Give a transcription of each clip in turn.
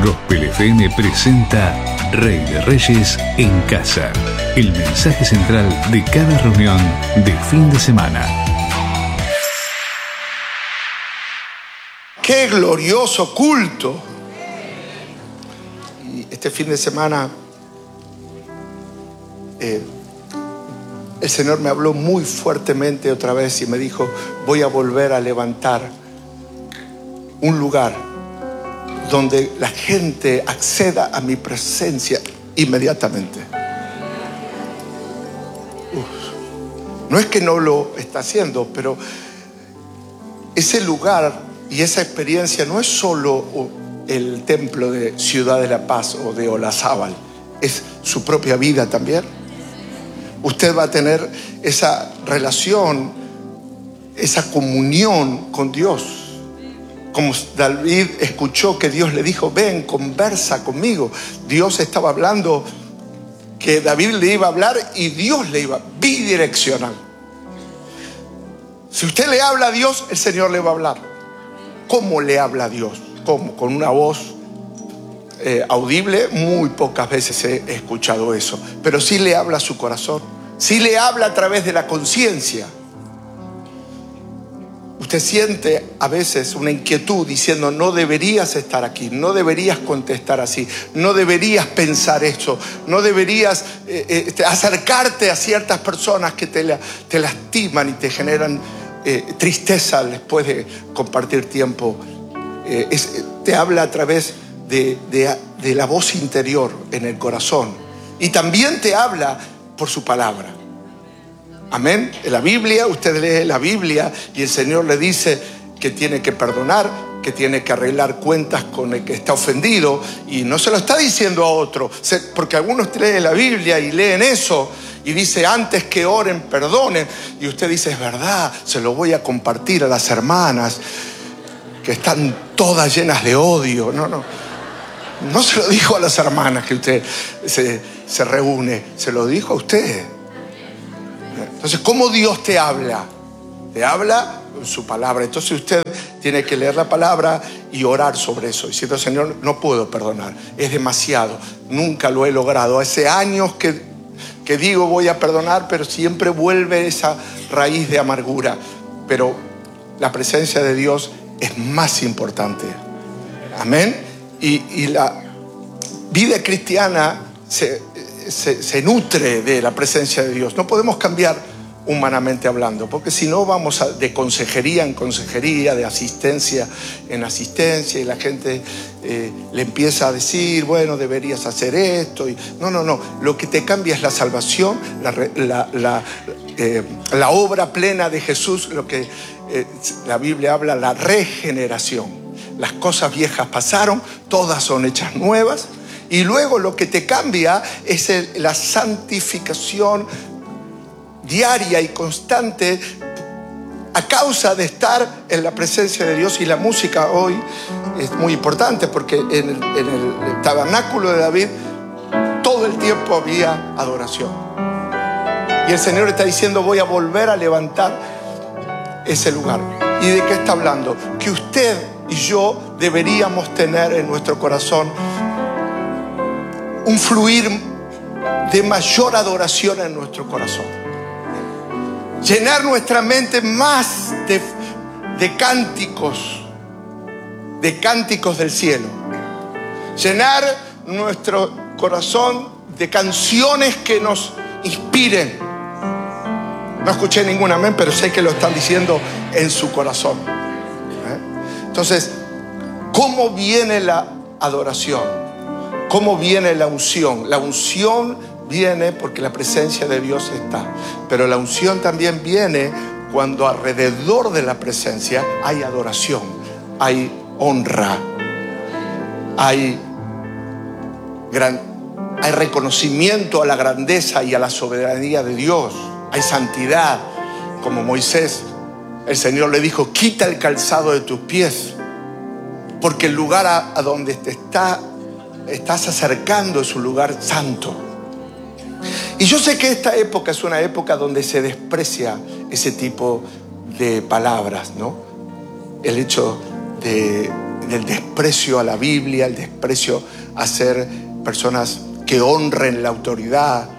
Gospel FM presenta Rey de Reyes en Casa. El mensaje central de cada reunión de fin de semana. ¡Qué glorioso culto! Y este fin de semana el Señor me habló muy fuertemente otra vez y me dijo: voy a volver a levantar un lugar donde la gente acceda a mi presencia inmediatamente. No es que no lo está haciendo, pero ese lugar y esa experiencia no es solo el templo de Ciudad de la Paz o de Olazábal, es su propia vida también. Usted va a tener esa relación, esa comunión con Dios. Como David escuchó que Dios le dijo: ven, conversa conmigo. Dios estaba hablando, que David le iba a hablar y Dios le iba bidireccional. Si usted le habla a Dios, el Señor le va a hablar. ¿Cómo le habla a Dios? ¿Cómo? Con una voz audible. Muy pocas veces he escuchado eso, pero sí le habla a su corazón, sí le habla a través de la conciencia. Usted siente a veces una inquietud diciendo: no deberías estar aquí, no deberías contestar así, no deberías pensar eso, no deberías acercarte a ciertas personas que te lastiman y te generan tristeza después de compartir tiempo. Te habla a través de la voz interior en el corazón, y también te habla por su palabra. Amén. En la Biblia, usted lee la Biblia y el Señor le dice que tiene que perdonar, que tiene que arreglar cuentas con el que está ofendido, y no se lo está diciendo a otro, porque algunos leen la Biblia y leen eso y dice: antes que oren, perdonen, y usted dice: es verdad, se lo voy a compartir a las hermanas que están todas llenas de odio. No se lo dijo a las hermanas que usted se reúne, se lo dijo a usted. Entonces, ¿cómo Dios te habla? Te habla con su palabra. Entonces usted tiene que leer la palabra y orar sobre eso, diciendo: Señor, no puedo perdonar, es demasiado, nunca lo he logrado. Hace años que digo voy a perdonar, pero siempre vuelve esa raíz de amargura. Pero la presencia de Dios es más importante. Amén. Y la vida cristiana se nutre de la presencia de Dios. No podemos cambiar humanamente hablando, porque si no vamos de consejería en consejería, de asistencia en asistencia, y la gente le empieza a decir: bueno, deberías hacer esto. No. Lo que te cambia es la salvación, la obra plena de Jesús, lo que la Biblia habla, la regeneración. Las cosas viejas pasaron, todas son hechas nuevas. Y luego lo que te cambia es la santificación diaria y constante a causa de estar en la presencia de Dios. Y la música hoy es muy importante, porque en el tabernáculo de David todo el tiempo había adoración. Y el Señor está diciendo: voy a volver a levantar ese lugar. ¿Y de qué está hablando? Que usted y yo deberíamos tener en nuestro corazón un fluir de mayor adoración en nuestro corazón. Llenar nuestra mente más de cánticos del cielo. Llenar nuestro corazón de canciones que nos inspiren. No escuché ningún amén, pero sé que lo están diciendo en su corazón. Entonces, ¿cómo viene la adoración? ¿Cómo viene la unción? La unción viene porque la presencia de Dios está. Pero la unción también viene cuando alrededor de la presencia hay adoración, hay honra, hay reconocimiento a la grandeza y a la soberanía de Dios. Hay santidad. Como Moisés, el Señor le dijo: quita el calzado de tus pies, porque el lugar a donde te estás acercando es un lugar santo. Y yo sé que esta época es una época donde se desprecia ese tipo de palabras, ¿no? El hecho de del desprecio a la Biblia, el desprecio a ser personas que honren la autoridad.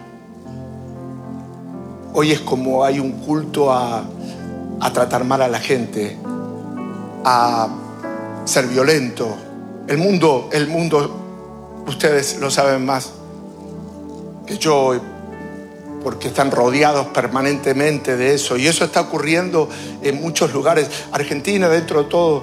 Hoy es como hay un culto a tratar mal a la gente, a ser violento. El mundo, ustedes lo saben más que yo, porque están rodeados permanentemente de eso. Y eso está ocurriendo en muchos lugares. Argentina, dentro de todo,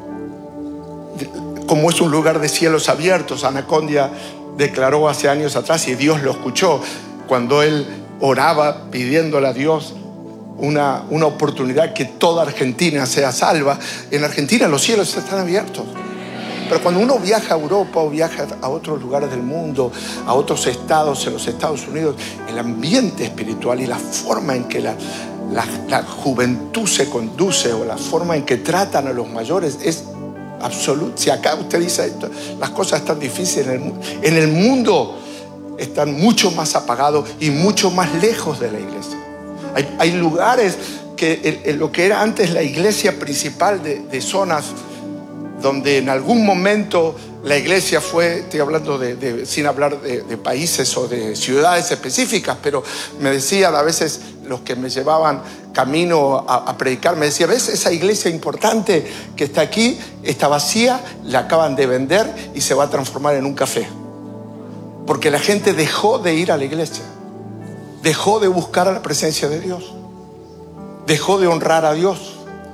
como es un lugar de cielos abiertos, Anacondia declaró hace años atrás, y Dios lo escuchó, cuando él oraba pidiéndole a Dios una oportunidad que toda Argentina sea salva. En Argentina los cielos están abiertos. Pero cuando uno viaja a Europa o viaja a otros lugares del mundo, a otros estados, en los Estados Unidos, el ambiente espiritual y la forma en que la juventud se conduce, o la forma en que tratan a los mayores, es absoluta. Si acá usted dice esto, las cosas están difíciles en el mundo, están mucho más apagados y mucho más lejos de la iglesia. Hay lugares que en lo que era antes la iglesia principal de zonas donde en algún momento la iglesia fue, estoy hablando sin hablar de países o de ciudades específicas, pero me decían a veces los que me llevaban camino a predicar, me decían: ¿ves esa iglesia importante que está aquí? Está vacía, la acaban de vender y se va a transformar en un café. Porque la gente dejó de ir a la iglesia, dejó de buscar a la presencia de Dios, dejó de honrar a Dios.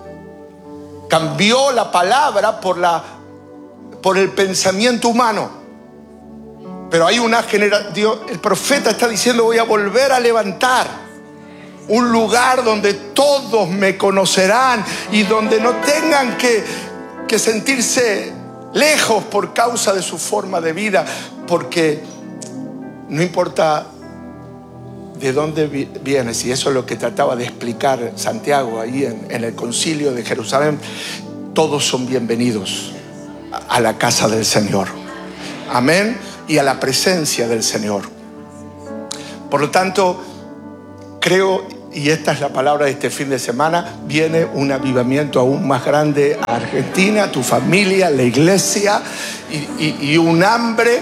Cambió la palabra por el pensamiento humano. Pero hay una generación, el profeta está diciendo: voy a volver a levantar un lugar donde todos me conocerán y donde no tengan que sentirse lejos por causa de su forma de vida, porque no importa de dónde vienes, y eso es lo que trataba de explicar Santiago ahí en el concilio de Jerusalén. Todos son bienvenidos a la casa del Señor, amén, y a la presencia del Señor. Por lo tanto, creo, y esta es la palabra de este fin de semana, viene un avivamiento aún más grande a Argentina, a tu familia, a la iglesia, y un hambre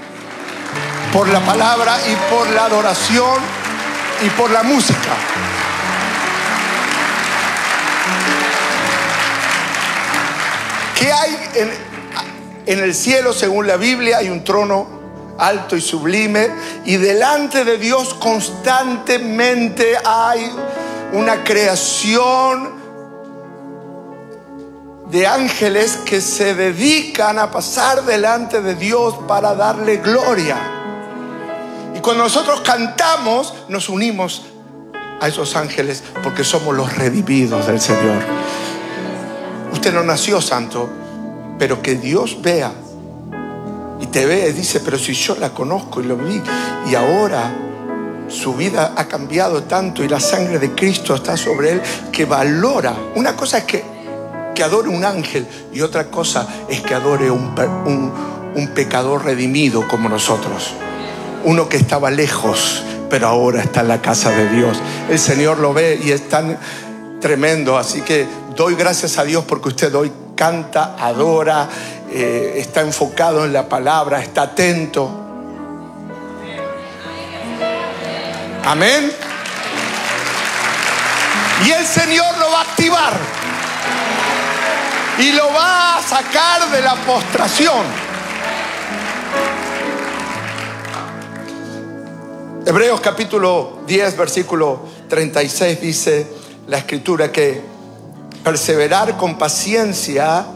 por la palabra y por la adoración y por la música. ¿Qué hay en el cielo? Según la Biblia, hay un trono alto y sublime, y delante de Dios constantemente hay una creación de ángeles que se dedican a pasar delante de Dios para darle gloria. Y cuando nosotros cantamos, nos unimos a esos ángeles porque somos los redimidos del Señor. Usted no nació santo, pero que Dios vea y te ve y dice: pero si yo la conozco y lo vi, y ahora su vida ha cambiado tanto y la sangre de Cristo está sobre él, que valora. Una cosa es que adore un ángel, y otra cosa es que adore un pecador redimido como nosotros. Uno que estaba lejos, pero ahora está en la casa de Dios. El Señor lo ve y es tan tremendo. Así que doy gracias a Dios porque usted hoy canta, adora, está enfocado en la palabra, está atento. Amén. Y el Señor lo va a activar y lo va a sacar de la postración. Hebreos capítulo 10, versículo 36 dice la escritura que perseverar con paciencia,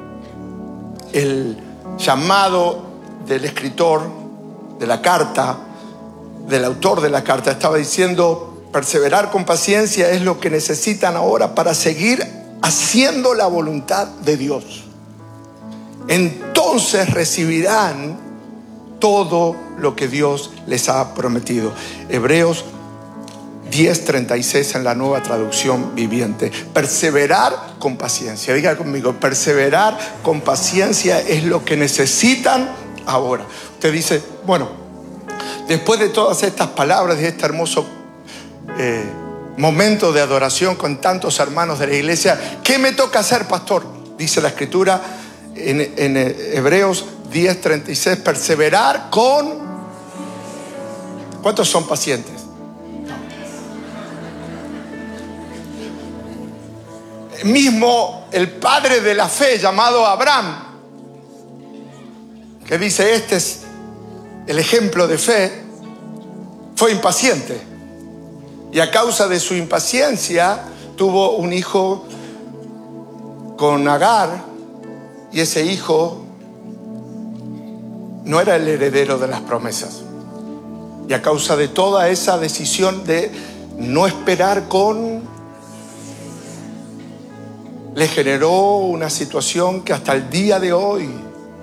el llamado del escritor de la carta, del autor de la carta, estaba diciendo: perseverar con paciencia es lo que necesitan ahora para seguir haciendo la voluntad de Dios. Entonces recibirán todo lo que Dios les ha prometido. Hebreos 10:36 en la Nueva Traducción Viviente. Perseverar con paciencia. Diga conmigo: perseverar con paciencia es lo que necesitan ahora. Usted dice: bueno, después de todas estas palabras y este hermoso momento de adoración con tantos hermanos de la iglesia, ¿qué me toca hacer, pastor? Dice la escritura: en Hebreos 10:36, perseverar con... ¿Cuántos son pacientes? Mismo el padre de la fe, llamado Abraham, que dice, este es el ejemplo de fe, fue impaciente. Y a causa de su impaciencia tuvo un hijo con Agar, y ese hijo no era el heredero de las promesas. Y a causa de toda esa decisión de no esperar le generó una situación que hasta el día de hoy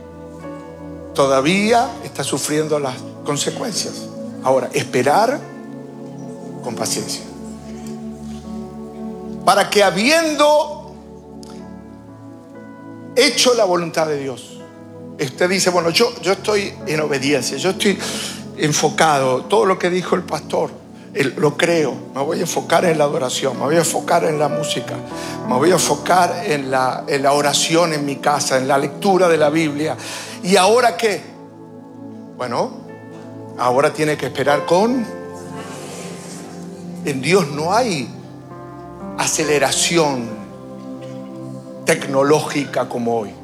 todavía está sufriendo las consecuencias. Ahora, esperar con paciencia. Para que habiendo hecho la voluntad de Dios, usted dice, bueno, yo estoy en obediencia, yo estoy enfocado, todo lo que dijo el pastor, lo creo, me voy a enfocar en la adoración, me voy a enfocar en la música, me voy a enfocar en la oración en mi casa, en la lectura de la Biblia. ¿Y ahora qué? Bueno, ahora tiene que esperar en Dios no hay aceleración tecnológica como hoy.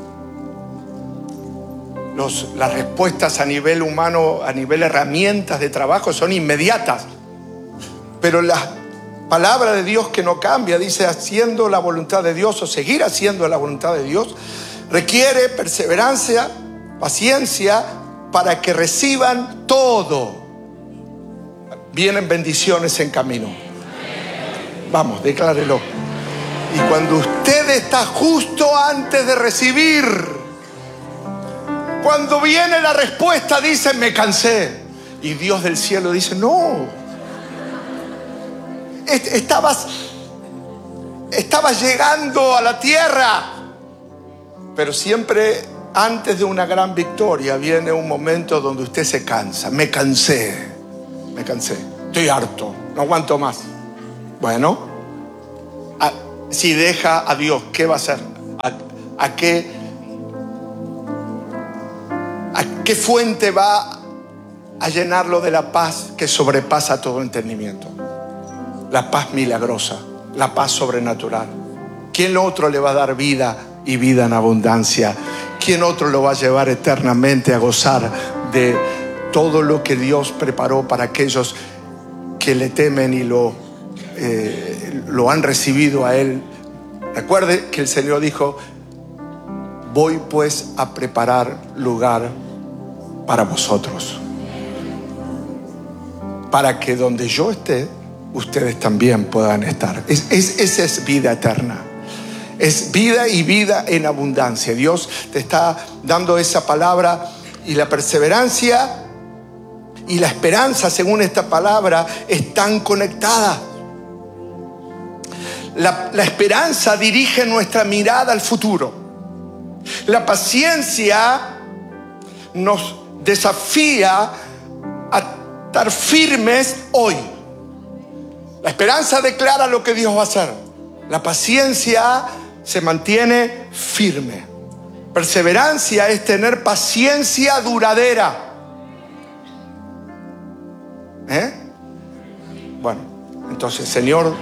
Las respuestas a nivel humano, a nivel herramientas de trabajo son inmediatas. Pero la palabra de Dios que no cambia, dice haciendo la voluntad de Dios o seguir haciendo la voluntad de Dios, requiere perseverancia, paciencia para que reciban todo. Vienen bendiciones en camino. Vamos, declárelo. Y cuando usted está justo antes de recibir, cuando viene la respuesta, dice, me cansé. Y Dios del cielo dice, no. Estabas llegando a la tierra. Pero siempre antes de una gran victoria viene un momento donde usted se cansa. Me cansé. Estoy harto. No aguanto más. Bueno, si deja a Dios, ¿qué va a hacer? ¿A qué fuente va a llenarlo de la paz que sobrepasa todo entendimiento? La paz milagrosa, la paz sobrenatural. ¿Quién otro le va a dar vida y vida en abundancia? ¿Quién otro lo va a llevar eternamente a gozar de todo lo que Dios preparó para aquellos que le temen y lo han recibido a Él? Recuerde que el Señor dijo, voy pues a preparar lugar para vosotros, para que donde yo esté, ustedes también puedan estar. Esa es vida eterna. Es vida y vida en abundancia. Dios te está dando esa palabra, y la perseverancia y la esperanza, según esta palabra, están conectadas. La esperanza dirige nuestra mirada al futuro. La paciencia nos desafía a estar firmes hoy. La esperanza declara lo que Dios va a hacer. La paciencia se mantiene firme. Perseverancia es tener paciencia duradera. Bueno, entonces, Señor,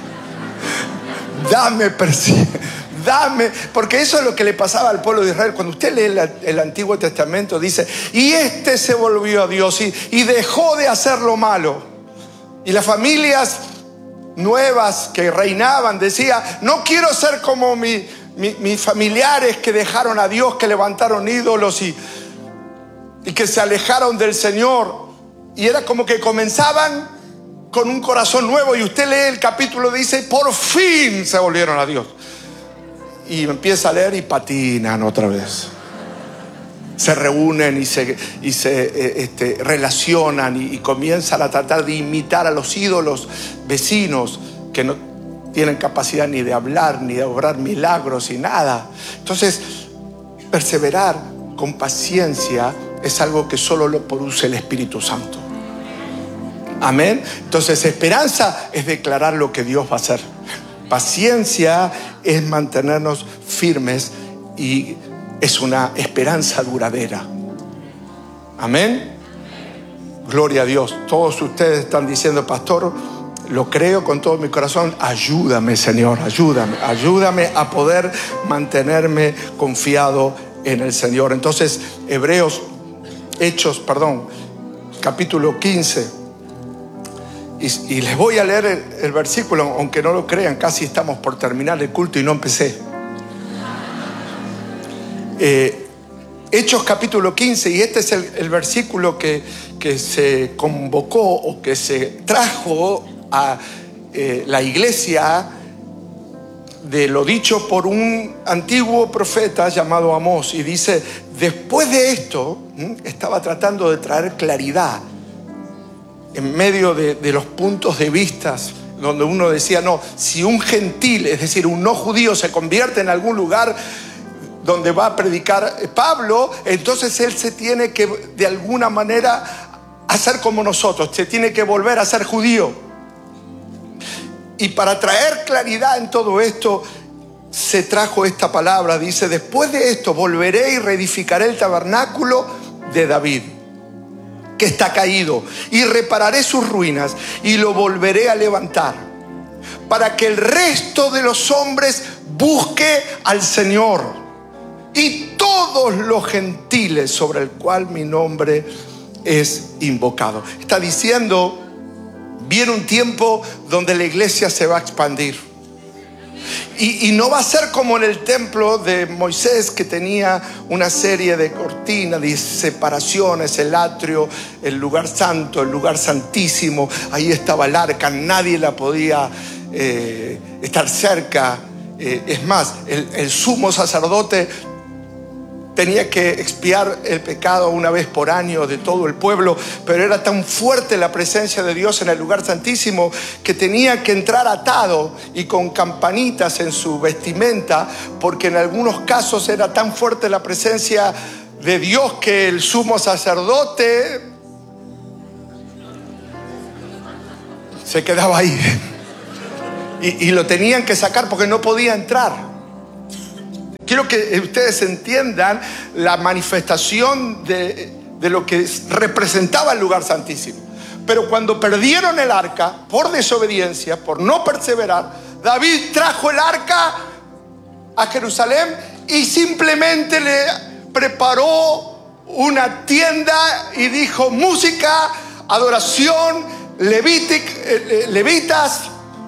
dame, porque eso es lo que le pasaba al pueblo de Israel. Cuando usted lee el Antiguo Testamento, dice, y este se volvió a Dios y dejó de hacer lo malo. Y las familias nuevas que reinaban decía, no quiero ser como mis familiares que dejaron a Dios, que levantaron ídolos y que se alejaron del Señor. Y era como que comenzaban con un corazón nuevo. Y usted lee el capítulo, dice, por fin se volvieron a Dios. Y empieza a leer y patinan otra vez. Se reúnen y se relacionan y comienzan a tratar de imitar a los ídolos vecinos que no tienen capacidad ni de hablar, ni de obrar milagros, y nada. Entonces, perseverar con paciencia es algo que solo lo produce el Espíritu Santo. Amén. Entonces, esperanza es declarar lo que Dios va a hacer. Paciencia es mantenernos firmes y es una esperanza duradera. Amén. Gloria a Dios. Todos ustedes están diciendo, pastor, lo creo con todo mi corazón. Ayúdame, Señor, ayúdame a poder mantenerme confiado en el Señor. Entonces, capítulo 15. Y les voy a leer el versículo, aunque no lo crean, casi estamos por terminar el culto y no empecé. Hechos capítulo 15, y este es el versículo que se convocó o que se trajo a la iglesia de lo dicho por un antiguo profeta llamado Amós. Y dice, después de esto, estaba tratando de traer claridad en medio de los puntos de vista donde uno decía, no, si un gentil, es decir, un no judío, se convierte en algún lugar donde va a predicar Pablo, entonces él se tiene que de alguna manera hacer como nosotros, se tiene que volver a ser judío. Y para traer claridad en todo esto se trajo esta palabra. Dice, después de esto volveré y reedificaré el tabernáculo de David, que está caído, y repararé sus ruinas y lo volveré a levantar, para que el resto de los hombres busque al Señor y todos los gentiles sobre el cual mi nombre es invocado. Está diciendo, viene un tiempo donde la iglesia se va a expandir. Y no va a ser como en el templo de Moisés, que tenía una serie de cortinas, de separaciones, el atrio, el lugar santo, el lugar santísimo. Ahí estaba el arca, nadie la podía estar cerca. Es más, el sumo sacerdote tenía que expiar el pecado una vez por año de todo el pueblo, pero era tan fuerte la presencia de Dios en el lugar santísimo que tenía que entrar atado y con campanitas en su vestimenta, porque en algunos casos era tan fuerte la presencia de Dios que el sumo sacerdote se quedaba ahí y lo tenían que sacar porque no podía entrar. Quiero que ustedes entiendan la manifestación de lo que representaba el lugar santísimo. Pero cuando perdieron el arca por desobediencia, por no perseverar, David trajo el arca a Jerusalén y simplemente le preparó una tienda y dijo, música, adoración, levitas,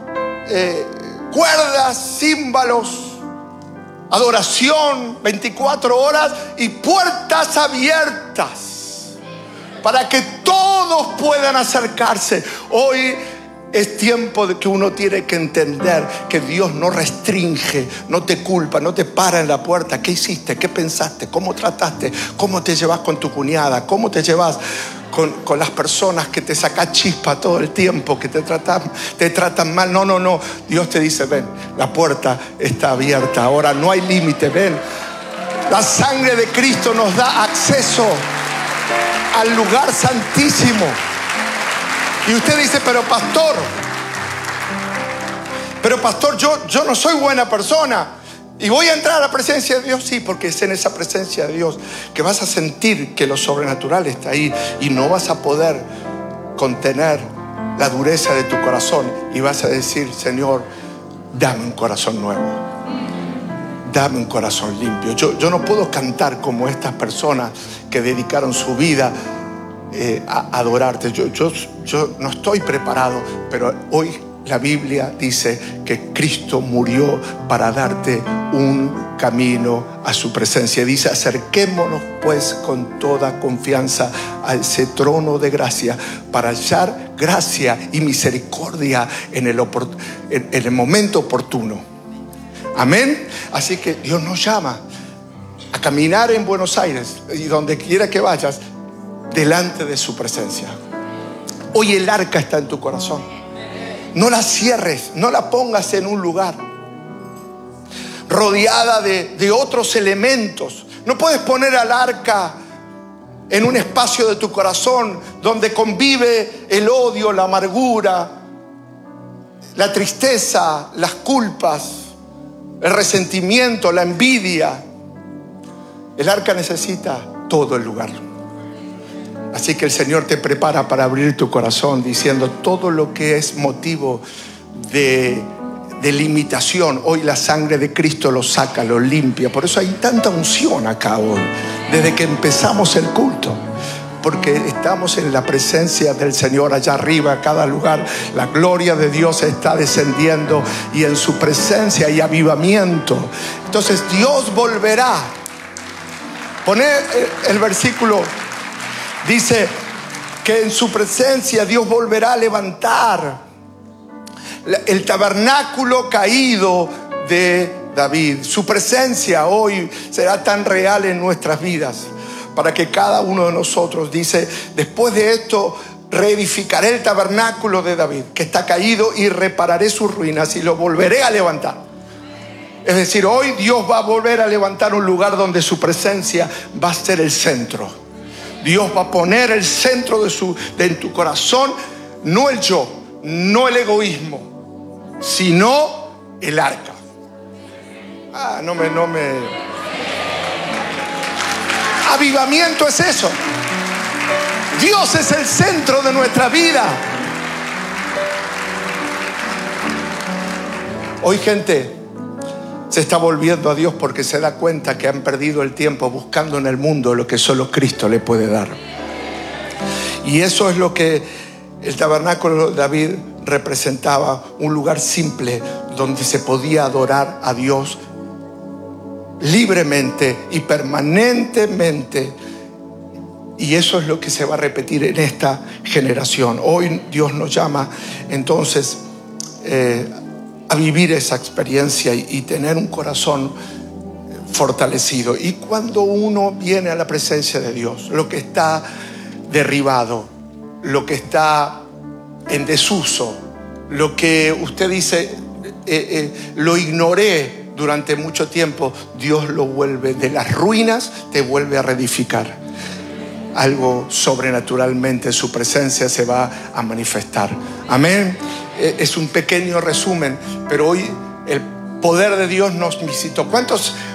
cuerdas, címbalos, adoración 24 horas y puertas abiertas para que todos puedan acercarse. Hoy es tiempo de que uno tiene que entender que Dios no restringe, no te culpa, no te para en la puerta. ¿Qué hiciste? ¿Qué pensaste? ¿Cómo trataste? ¿Cómo te llevas con tu cuñada? ¿Cómo te llevas con las personas que te sacan chispa todo el tiempo, que te tratan mal? No. Dios te dice, ven, la puerta está abierta. Ahora no hay límite, ven. La sangre de Cristo nos da acceso al lugar santísimo. Y usted dice, pero pastor, yo no soy buena persona y voy a entrar a la presencia de Dios. Sí, porque es en esa presencia de Dios que vas a sentir que lo sobrenatural está ahí y no vas a poder contener la dureza de tu corazón y vas a decir, Señor, dame un corazón nuevo, dame un corazón limpio. Yo no puedo cantar como estas personas que dedicaron su vida a adorarte. Yo no estoy preparado, pero hoy la Biblia dice que Cristo murió para darte un camino a su presencia. Dice, acerquémonos pues con toda confianza a ese trono de gracia para hallar gracia y misericordia en el momento oportuno. Amén. Así que Dios nos llama a caminar en Buenos Aires y donde quiera que vayas, delante de su presencia. Hoy el arca está en tu corazón. No la cierres, no la pongas en un lugar rodeada de otros elementos. No puedes poner al arca en un espacio de tu corazón donde convive el odio, la amargura, la tristeza, las culpas, el resentimiento, la envidia. El arca necesita todo el lugar. Así que el Señor te prepara para abrir tu corazón diciendo todo lo que es motivo de limitación. Hoy la sangre de Cristo lo saca, lo limpia. Por eso hay tanta unción acá hoy, desde que empezamos el culto. Porque estamos en la presencia del Señor allá arriba, cada lugar. La gloria de Dios está descendiendo y en su presencia hay avivamiento. Entonces Dios volverá. Poné el versículo. Dice que en su presencia Dios volverá a levantar el tabernáculo caído de David. Su presencia hoy será tan real en nuestras vidas, para que cada uno de nosotros, dice, después de esto reedificaré el tabernáculo de David, que está caído, y repararé sus ruinas y lo volveré a levantar. Es decir, hoy Dios va a volver a levantar un lugar donde su presencia va a ser el centro. Dios va a poner el centro de tu corazón, no el yo, no el egoísmo, sino el arca. No me. Avivamiento es eso. Dios es el centro de nuestra vida. Hoy gente se está volviendo a Dios porque se da cuenta que han perdido el tiempo buscando en el mundo lo que solo Cristo le puede dar. Y eso es lo que el tabernáculo de David representaba, un lugar simple donde se podía adorar a Dios libremente y permanentemente. Y eso es lo que se va a repetir en esta generación. Hoy Dios nos llama entonces a vivir esa experiencia y tener un corazón fortalecido. Y cuando uno viene a la presencia de Dios, lo que está derribado, lo que está en desuso, lo que usted dice, lo ignoré durante mucho tiempo, Dios lo vuelve de las ruinas, te vuelve a reedificar. Algo sobrenaturalmente, su presencia se va a manifestar. Amén. Es un pequeño resumen, pero hoy el poder de Dios nos visitó. ¿Cuántos